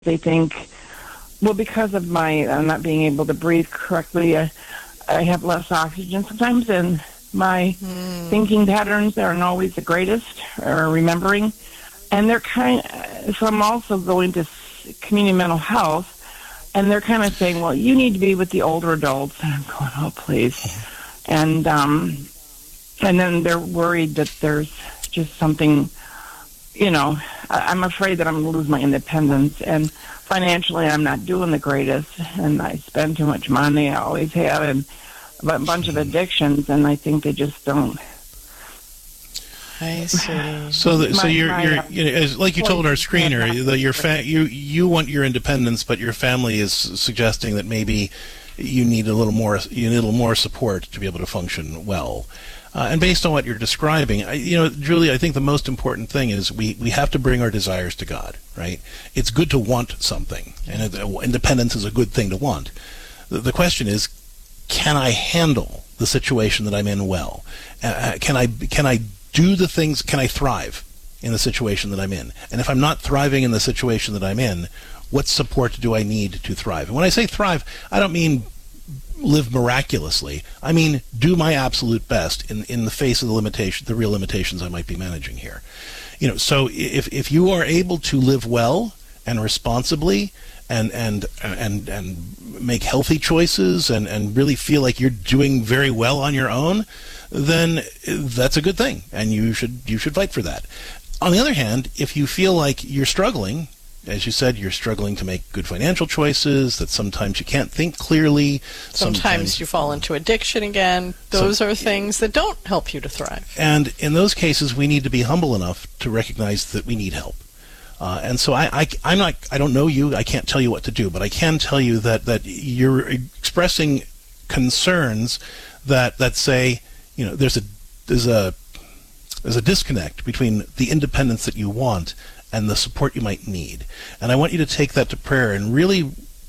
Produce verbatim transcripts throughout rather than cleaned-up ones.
They think, well, because of my uh, not being able to breathe correctly, uh, I have less oxygen sometimes, and my mm. thinking patterns aren't always the greatest, or remembering. And they're kind of, so I'm also going to community mental health, and they're kind of saying, well, you need to be with the older adults. And I'm going, oh, please. And, um, and then they're worried that there's just something, you know, I, I'm afraid that I'm going to lose my independence. And financially, I'm not doing the greatest, and I spend too much money. I always have, and a bunch of addictions, and I think they just don't. I see. So, the, so My- you're, my, you're, uh, you know, as, like you told our screener, yeah. that your fa- you you want your independence, but your family is suggesting that maybe you need a little more you need a little more support to be able to function well. Uh, and based on what you're describing, I, you know, Julie, I think the most important thing is we, we have to bring our desires to God, right? It's good to want something, and it, uh, independence is a good thing to want. The, the question is, can I handle the situation that I'm in well? Uh, can I can I do the things, can I thrive in the situation that I'm in? And if I'm not thriving in the situation that I'm in, what support do I need to thrive? And when I say thrive, I don't mean live miraculously. I mean do my absolute best in, in the face of the limitation, the real limitations I might be managing here. You know, so if if you are able to live well and responsibly and and and and make healthy choices and, and really feel like you're doing very well on your own, then that's a good thing, and you should you should fight for that. On the other hand, if you feel like you're struggling, as you said, you're struggling to make good financial choices, that sometimes you can't think clearly. Sometimes, sometimes you fall into addiction again. Those so, are things that don't help you to thrive. And in those cases, we need to be humble enough to recognize that we need help. Uh, and so I, I, I'm not, I don't know you, I can't tell you what to do, but I can tell you that, that you're expressing concerns that, that say, you know, there's a, there's a, there's a disconnect between the independence that you want and the support you might need. And I want you to take that to prayer and really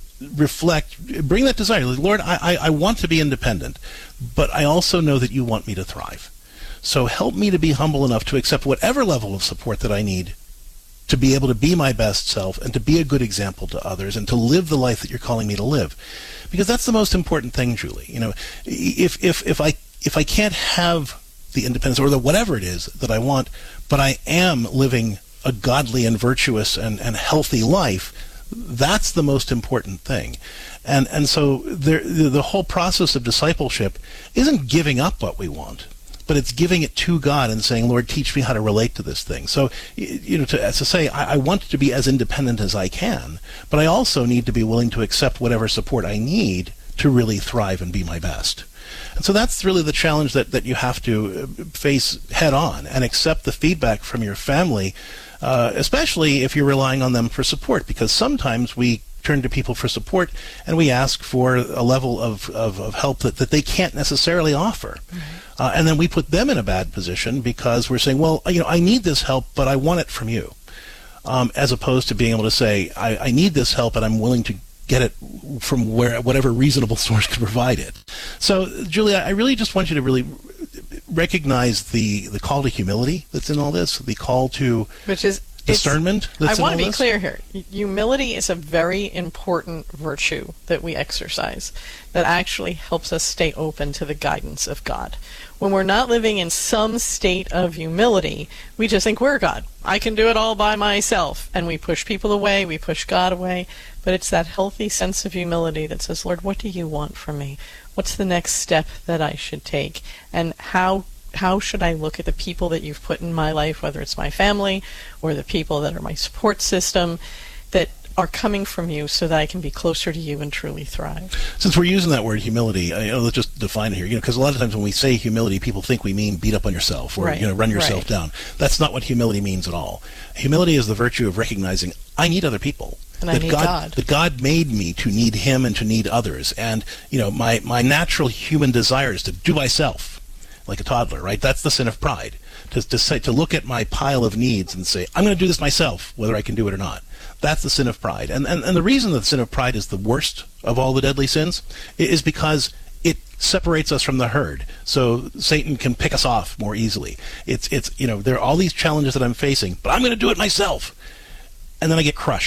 reflect, bring that desire. Lord, I, I, I want to be independent, but I also know that you want me to thrive. So help me to be humble enough to accept whatever level of support that I need to be able to be my best self and to be a good example to others and to live the life that you're calling me to live. Because that's the most important thing, Julie. You know, if if if I if I can't have the independence or the whatever it is that I want, but I am living a godly and virtuous and, and healthy life, that's the most important thing. And and so there, the whole process of discipleship isn't giving up what we want, but it's giving it to God and saying, Lord, teach me how to relate to this thing. So, you know, to, to say, I, I want to be as independent as I can, but I also need to be willing to accept whatever support I need to really thrive and be my best. And so that's really the challenge that, that you have to face head on and accept the feedback from your family, uh, especially if you're relying on them for support, because sometimes we turn to people for support and we ask for a level of, of, of help that, that they can't necessarily offer. Mm-hmm. Uh, and then we put them in a bad position because we're saying, well, you know, I need this help, but I want it from you. Um, as opposed to being able to say, I, I need this help and I'm willing to get it from where whatever reasonable source can provide it. So, Julia, I really just want you to really recognize the, the call to humility that's in all this, the call to Which is discernment that's I want in all to be this. clear here. Humility is a very important virtue that we exercise that actually helps us stay open to the guidance of God. When we're not living in some state of humility, we just think we're God. I can do it all by myself. And we push people away, we push God away. But it's that healthy sense of humility that says, Lord, what do you want from me? What's the next step that I should take? And how how should I look at the people that you've put in my life, whether it's my family or the people that are my support system, that are coming from you so that I can be closer to you and truly thrive. Since we're using that word humility, I, you know, let's just define it here. You know, because a lot of times when we say humility, people think we mean beat up on yourself or Right. you know run yourself Right. down. That's not what humility means at all. Humility is the virtue of recognizing I need other people. And I that need God, God. That God made me to need Him and to need others. And you know, my my natural human desire is to do myself, like a toddler, right? That's the sin of pride. To to say to look at my pile of needs and say I'm going to do this myself, whether I can do it or not. That's the sin of pride. And, and and the reason that the sin of pride is the worst of all the deadly sins is because it separates us from the herd. So Satan can pick us off more easily. It's it's you know, there are all these challenges that I'm facing, but I'm going to do it myself. And then I get crushed.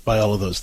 by all of those